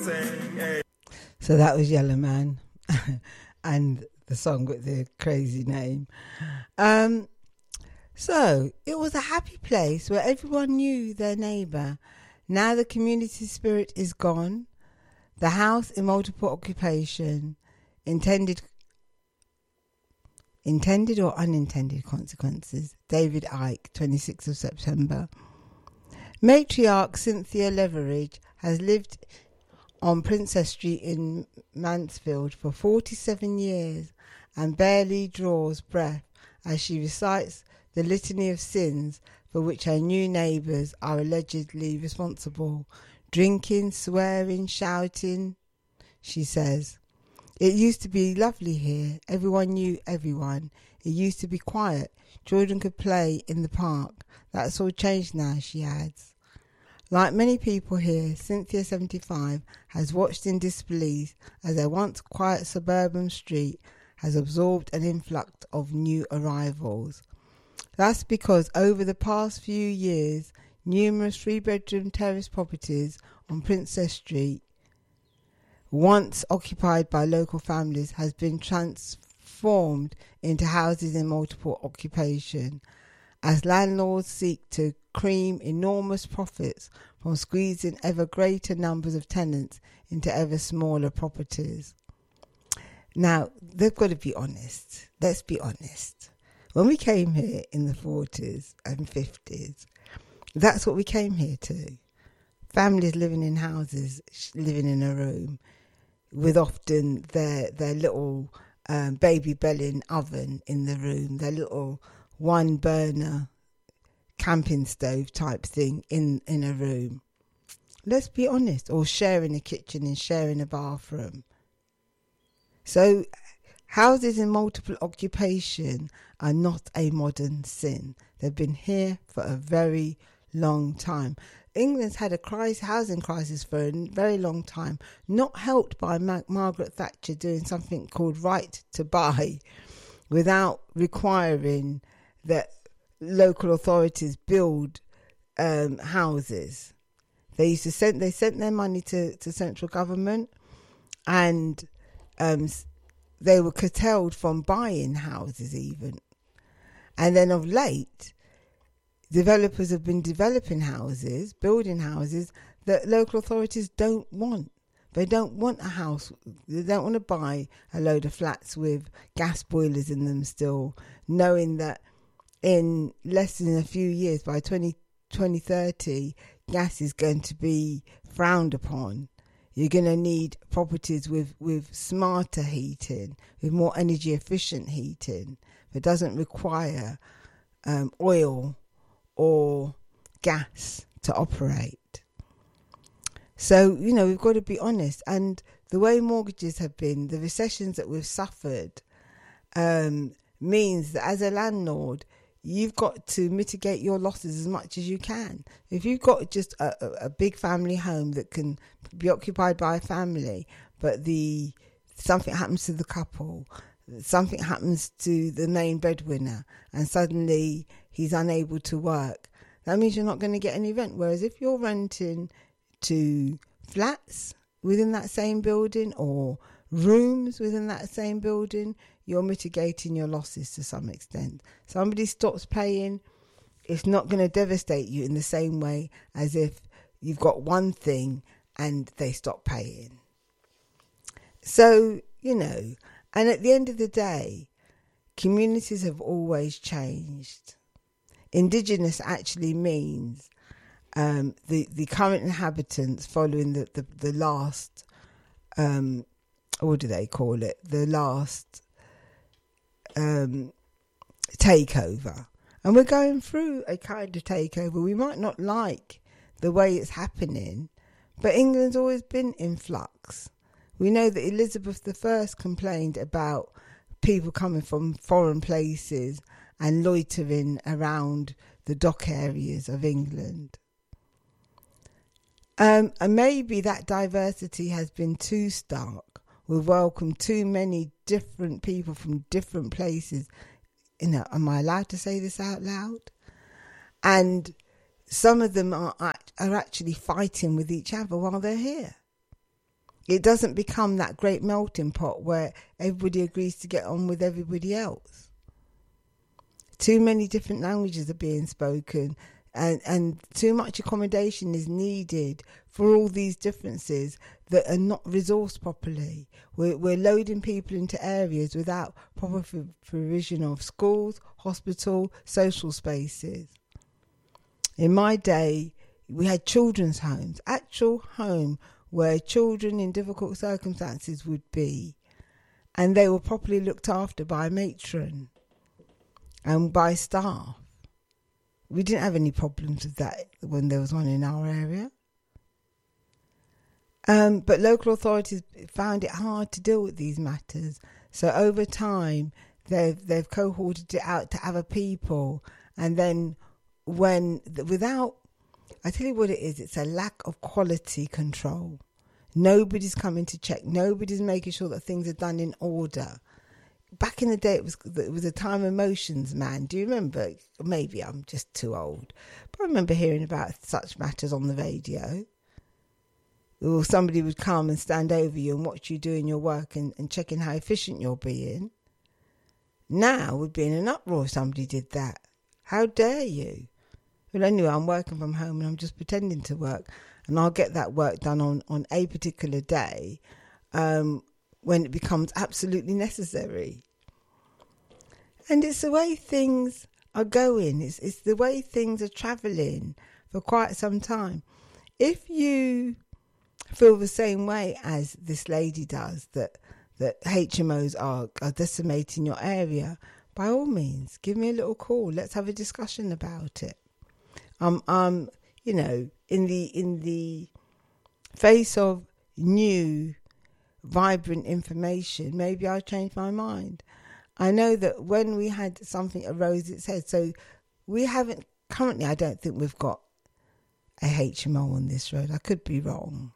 So that was Yellow Man and the song with the crazy name. So it was a happy place where everyone knew their neighbour. Now the community spirit is gone. The house in multiple occupation, intended or unintended consequences. David Icke, 26th of September. Matriarch Cynthia Leveridge has lived on Princess Street in Mansfield for 47 years and barely draws breath as she recites the litany of sins for which her new neighbours are allegedly responsible. Drinking, swearing, shouting, she says. It used to be lovely here. Everyone knew everyone. It used to be quiet. Children could play in the park. That's all changed now, she adds. Like many people here, Cynthia, 75, has watched in disbelief as a once quiet suburban street has absorbed an influx of new arrivals. That's because over the past few years, numerous three-bedroom terrace properties on Princess Street, once occupied by local families, has been transformed into houses in multiple occupation as landlords seek to cream enormous profits from squeezing ever greater numbers of tenants into ever smaller properties. Now, they've got to be honest. Let's be honest. When we came here in the 40s and 50s, that's what we came here to. Families living in houses, living in a room, with often their little baby belling oven in the room, their little one burner camping stove type thing in a room. Let's be honest. Or sharing a kitchen and sharing a bathroom. So houses in multiple occupation are not a modern sin. They've been here for a very long time. England's had a housing crisis for a very long time, not helped by Margaret Thatcher doing something called Right to Buy, without requiring that local authorities build houses. They sent their money to central government, and they were curtailed from buying houses even. And then of late, developers have been developing houses, building houses that local authorities don't want. They don't want a house. They don't want to buy a load of flats with gas boilers in them still, knowing that in less than a few years, by 2030, gas is going to be frowned upon. You're going to need properties with smarter heating, with more energy efficient heating that doesn't require oil or gas to operate. So, we've got to be honest. And the way mortgages have been, the recessions that we've suffered, means that as a landlord, you've got to mitigate your losses as much as you can. If you've got just a big family home that can be occupied by a family, but something happens to the couple, something happens to the main breadwinner, and suddenly he's unable to work, that means you're not going to get any rent. Whereas if you're renting to flats within that same building or rooms within that same building, you're mitigating your losses to some extent. Somebody stops paying, it's not going to devastate you in the same way as if you've got one thing and they stop paying. So, and at the end of the day, communities have always changed. Indigenous actually means the current inhabitants following the last, what do they call it? The last takeover. And we're going through a kind of takeover. We might not like the way it's happening, but England's always been in flux. We know that Elizabeth I complained about people coming from foreign places and loitering around the dock areas of England. And maybe that diversity has been too stark. We've welcomed too many different people from different places. Am I allowed to say this out loud? And some of them are actually fighting with each other while they're here. it doesn't become that great melting pot where everybody agrees to get on with everybody else. Too many different languages are being spoken, and too much accommodation is needed for all these differences that are not resourced properly. We're loading people into areas without proper provision of schools, hospital, social spaces. In my day, we had children's homes, actual home where children in difficult circumstances would be, and they were properly looked after by a matron and by staff. We didn't have any problems with that when there was one in our area. But local authorities found it hard to deal with these matters. So over time, they've cohorted it out to other people. And then I tell you what it is, it's a lack of quality control. Nobody's coming to check. Nobody's making sure that things are done in order. Back in the day, it was a time of emotions, man. Do you remember? Maybe I'm just too old. But I remember hearing about such matters on the radio. Or somebody would come and stand over you and watch you doing your work and checking how efficient you're being. Now we'd be in an uproar if somebody did that. How dare you? Well, anyway, I'm working from home and I'm just pretending to work. And I'll get that work done on a particular day when it becomes absolutely necessary. And it's the way things are going. It's the way things are travelling for quite some time. If you feel the same way as this lady does, that HMOs are decimating your area, by all means, give me a little call. Let's have a discussion about it. You know, in the face of new, vibrant information, maybe I'll change my mind. I know that when we had something arose its head, so we haven't currently. I don't think we've got a HMO on this road. I could be wrong.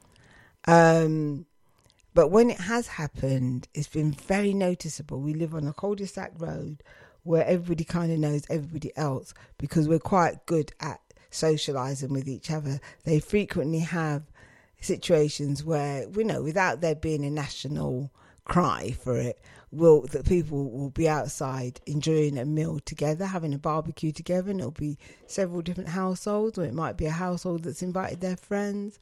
But when it has happened, it's been very noticeable. We live on a cul-de-sac road where everybody kind of knows everybody else because we're quite good at socialising with each other. They frequently have situations where, we know, without there being a national cry for it, that people will be outside enjoying a meal together, having a barbecue together, and it'll be several different households, or it might be a household that's invited their friends.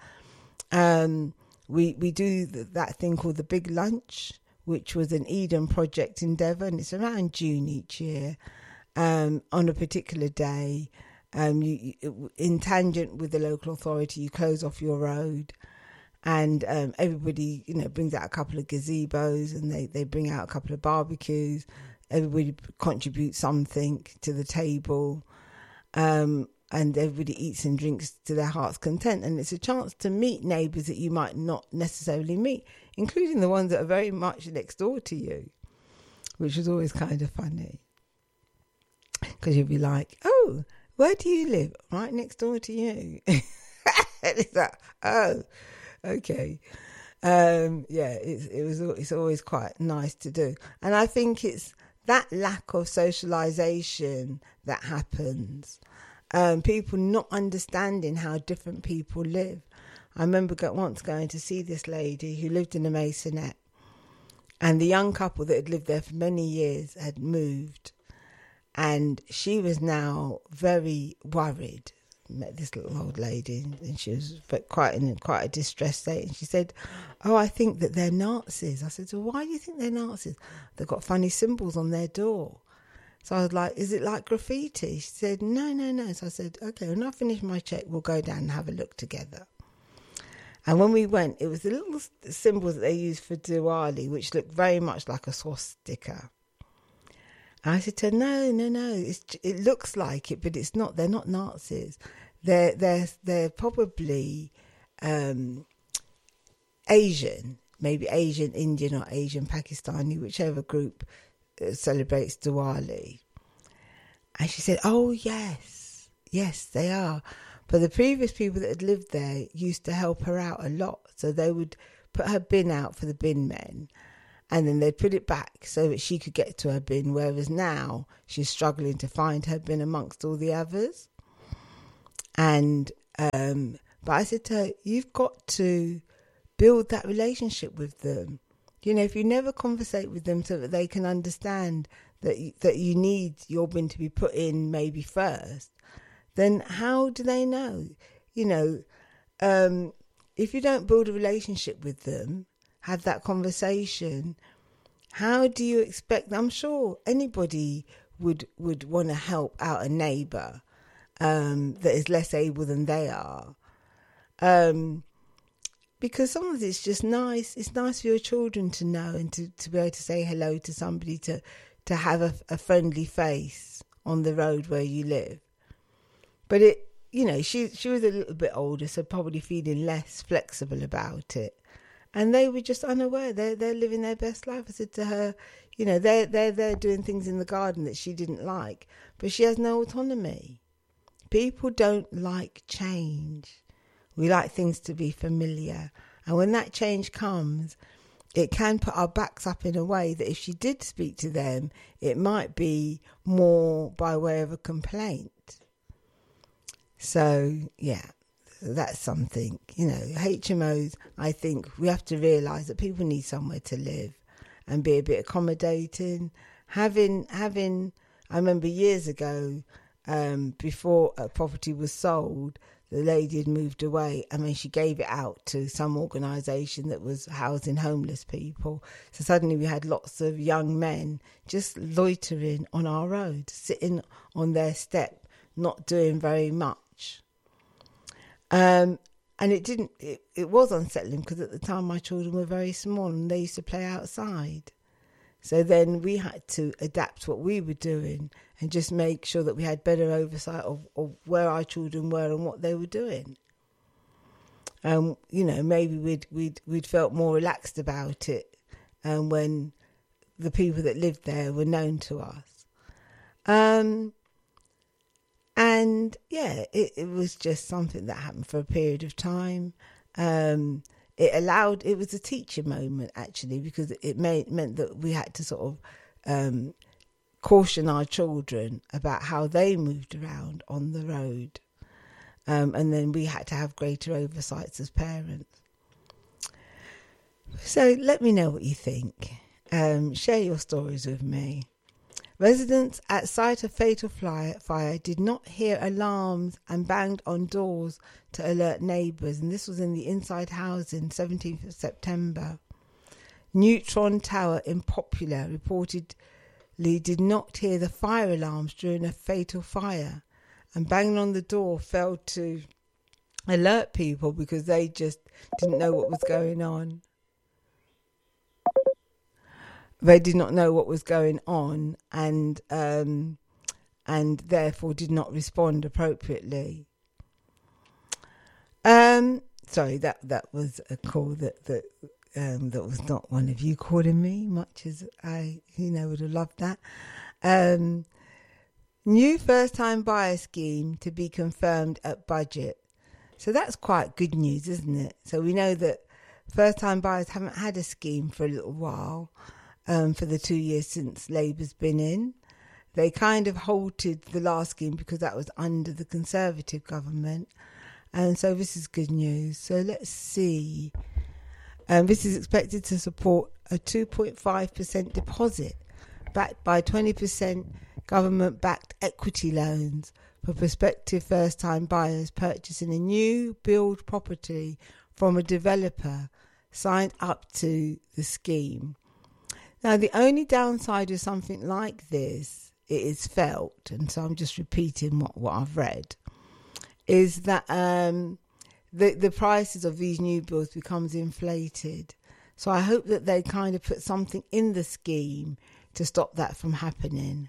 We do that thing called the Big Lunch, which was an Eden project in Devon. It's around June each year, on a particular day. In tangent with the local authority, you close off your road, and everybody, brings out a couple of gazebos, and they bring out a couple of barbecues. Everybody contributes something to the table, and everybody eats and drinks to their heart's content. And it's a chance to meet neighbours that you might not necessarily meet, including the ones that are very much next door to you, which is always kind of funny. Because you'll be like, oh, where do you live? Right next door to you. And it's like, oh, okay. It's always quite nice to do. And I think it's that lack of socialisation that happens. People not understanding how different people live. I remember once going to see this lady who lived in a maisonette, and the young couple that had lived there for many years had moved, and she was now very worried. Met this little old lady, and she was quite a distressed state, and she said, oh, I think that they're Nazis. I said, so why do you think they're Nazis? They've got funny symbols on their door. So I was like, is it like graffiti? She said, no. So I said, okay, when I finish my check, we'll go down and have a look together. And when we went, it was the little symbols that they use for Diwali, which looked very much like a swastika. And I said to her, no, it looks like it, but it's not. They're not Nazis. They're probably Asian, maybe Asian Indian or Asian Pakistani, whichever group celebrates Diwali. And she said, oh yes, they are. But the previous people that had lived there used to help her out a lot. So they would put her bin out for the bin men, and then they'd put it back so that she could get to her bin, whereas now she's struggling to find her bin amongst all the others. And but I said to her, you've got to build that relationship with them. You know, if you never conversate with them so that they can understand that you need your bin to be put in maybe first, then how do they know? You know, if you don't build a relationship with them, have that conversation, how do you expect? I'm sure anybody would want to help out a neighbour that is less able than they are. Because sometimes it's just nice. It's nice for your children to know and to be able to say hello to somebody, to have a friendly face on the road where you live. But she was a little bit older, so probably feeling less flexible about it. And they were just unaware. They're living their best life. I said to her, they're doing things in the garden that she didn't like, but she has no autonomy. People don't like change. We like things to be familiar. And when that change comes, it can put our backs up in a way that if she did speak to them, it might be more by way of a complaint. So, yeah, that's something. HMOs, I think we have to realise that people need somewhere to live and be a bit accommodating. Having, I remember years ago, before a property was sold, the lady had moved away, and then she gave it out to some organisation that was housing homeless people. So suddenly we had lots of young men just loitering on our road, sitting on their step, not doing very much. And it was unsettling because at the time my children were very small and they used to play outside. So then we had to adapt what we were doing and just make sure that we had better oversight of where our children were and what they were doing. Maybe we'd felt more relaxed about it when the people that lived there were known to us. It was just something that happened for a period of time. It was a teacher moment, actually, because it meant that we had to sort of caution our children about how they moved around on the road. And then we had to have greater oversights as parents. So let me know what you think. Share your stories with me. Residents at site of fatal fire did not hear alarms and banged on doors to alert neighbours, and this was in the inside housing, 17th of September. Neutron Tower in Poplar reportedly did not hear the fire alarms during a fatal fire, and banging on the door failed to alert people because they just didn't know what was going on. They did not know what was going on and therefore did not respond appropriately. Sorry, that was a call that was not one of you calling me, much as I would have loved that. New first-time buyer scheme to be confirmed at budget. So that's quite good news, isn't it? So we know that first-time buyers haven't had a scheme for a little while. For the 2 years since Labour's been in. They kind of halted the last scheme because that was under the Conservative government. And so this is good news. So let's see. This is expected to support a 2.5% deposit backed by 20% government-backed equity loans for prospective first-time buyers purchasing a new build property from a developer signed up to the scheme. Now, the only downside of something like this, it is felt, and so I'm just repeating what I've read, is that the prices of these new builds becomes inflated. So I hope that they kind of put something in the scheme to stop that from happening.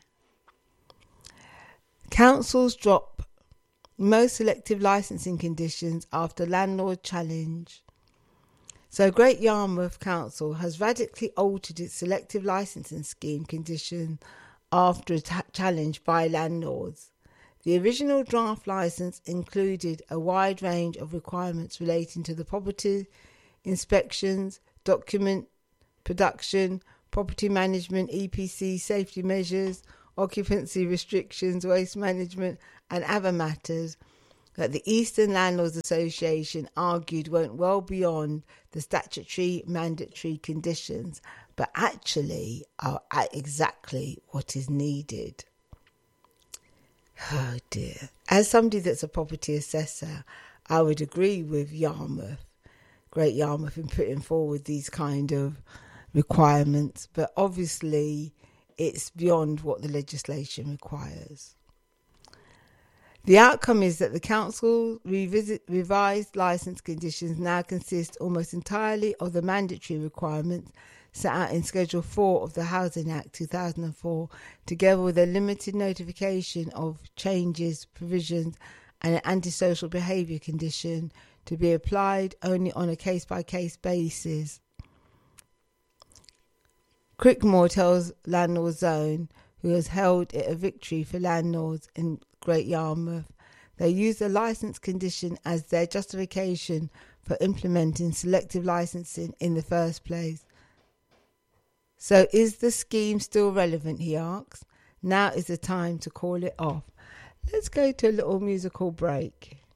Councils drop most selective licensing conditions after landlord challenge. So Great Yarmouth Council has radically altered its selective licensing scheme condition after a challenge by landlords. The original draft licence included a wide range of requirements relating to the property, inspections, document production, property management, EPC, safety measures, occupancy restrictions, waste management and other matters. that the Eastern Landlords Association argued went well beyond the statutory mandatory conditions, but actually are at exactly what is needed. Oh dear. As somebody that's a property assessor, I would agree with Great Yarmouth, in putting forward these kind of requirements, but obviously it's beyond what the legislation requires. The outcome is that the council revised licence conditions now consist almost entirely of the mandatory requirements set out in Schedule 4 of the Housing Act 2004, together with a limited notification of changes, provisions and an antisocial behaviour condition to be applied only on a case-by-case basis. Crickmore tells Landlord Zone, who has held it a victory for landlords in Great Yarmouth, they use the licence condition as their justification for implementing selective licensing in the first place. So is the scheme still relevant, he asks. Now is the time to call it off. Let's go to a little musical break.